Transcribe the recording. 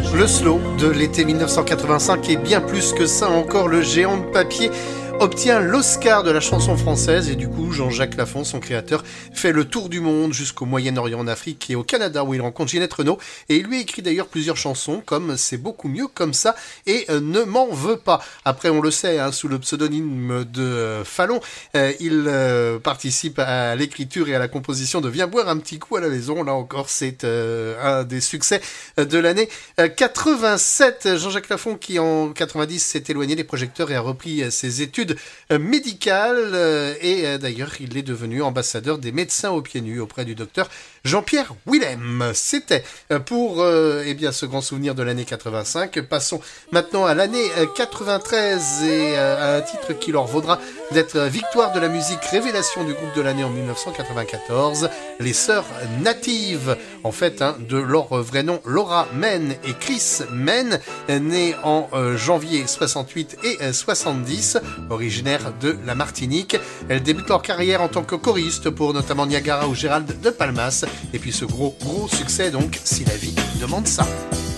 Le slow de l'été 1985 et bien plus que ça encore, le géant de papier obtient l'Oscar de la chanson française et du coup Jean-Jacques Lafont, son créateur, fait le tour du monde jusqu'au Moyen-Orient, en Afrique et au Canada où il rencontre Ginette Renault et il lui écrit d'ailleurs plusieurs chansons comme C'est beaucoup mieux comme ça et Ne m'en veux pas. Après on le sait, hein, sous le pseudonyme de Fallon, il participe à l'écriture et à la composition de Viens boire un petit coup à la maison. Là encore c'est un des succès de l'année 87. Jean-Jacques Lafont qui en 90 s'est éloigné des projecteurs et a repris ses études médicales et d'ailleurs il est devenu ambassadeur des médecins aux pieds nus auprès du docteur Jean-Pierre Willem. C'était pour eh bien ce grand souvenir de l'année 85. Passons maintenant à l'année 93 et à un titre qui leur vaudra d'être victoire de la musique révélation du groupe de l'année en 1994, les Sœurs Natives. En fait, hein, de leur vrai nom, Laura Men et Chris Men, nés en janvier 68 et 70, originaires de la Martinique. Elles débutent leur carrière en tant que choristes pour notamment Niagara ou Gérald de Palmas. Et puis ce gros succès donc, Si la vie demande ça.